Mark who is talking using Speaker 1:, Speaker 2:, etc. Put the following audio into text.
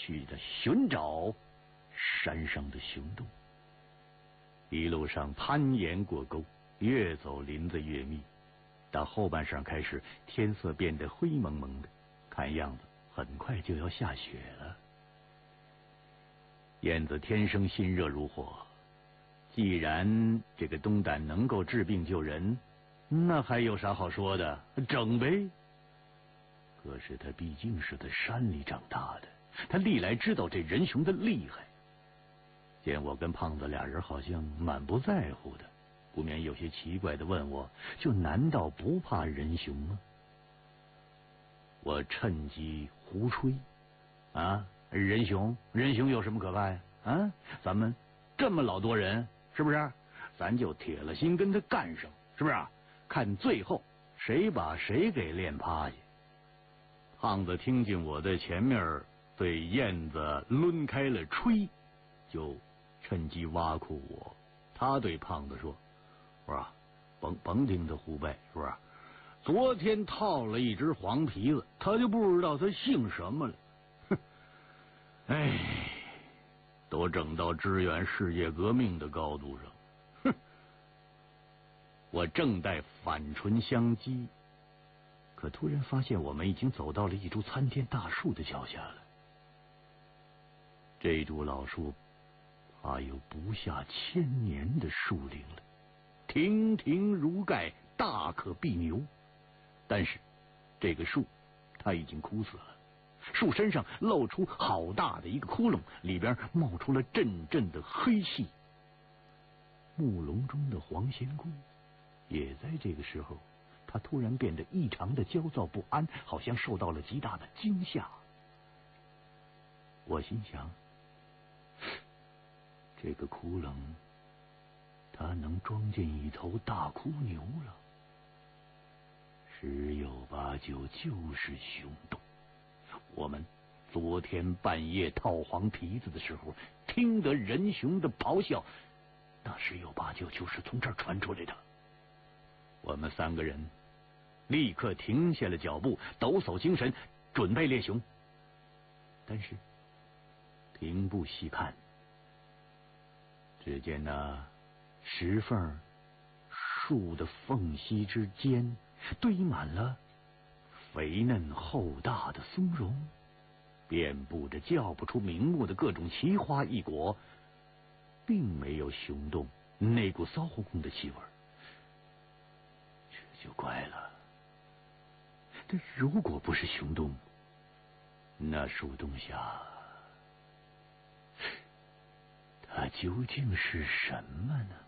Speaker 1: 续的寻找山上的熊洞。一路上攀岩过沟，越走林子越密，到后半晌开始天色变得灰蒙蒙的，看样子很快就要下雪了。燕子天生心热如火，既然这个东胆能够治病救人，那还有啥好说的，整呗。可是他毕竟是在山里长大的，他历来知道这人熊的厉害。见我跟胖子俩人好像满不在乎的，不免有些奇怪的问我，就难道不怕人熊吗？我趁机胡吹啊，人熊有什么可怕呀？啊，咱们这么老多人，是不是？咱就铁了心跟他干上，是不是？看最后谁把谁给练趴下。胖子听见我在前面对燕子抡开了吹，就趁机挖苦我。他对胖子说：“我说甭听他胡掰，是不是？昨天套了一只黄皮子，他就不知道他姓什么了。哼，哎，都整到支援世界革命的高度上。哼！”我正待反唇相讥，可突然发现我们已经走到了一株参天大树的脚下了。这株老树怕有不下1000年的树龄了，亭亭如盖，大可比牛。但是这个树它已经枯死了，树身上露出好大的一个窟窿，里边冒出了阵阵的黑气。木笼中的黄仙姑也在这个时候，他突然变得异常的焦躁不安，好像受到了极大的惊吓。我心想，这个窟窿它能装进一头大枯牛了，十有八九就是熊洞。我们昨天半夜套黄皮子的时候听得人熊的咆哮，那十有八九就是从这儿传出来的。我们3个人立刻停下了脚步，抖擞精神，准备猎熊。但是停步细看，只见那石缝树的缝隙之间堆满了肥嫩厚大的松茸，遍布着叫不出名目的各种奇花异果，并没有熊洞那股骚烘烘的气味。这就怪了，但如果不是熊洞，那树洞下它究竟是什么呢？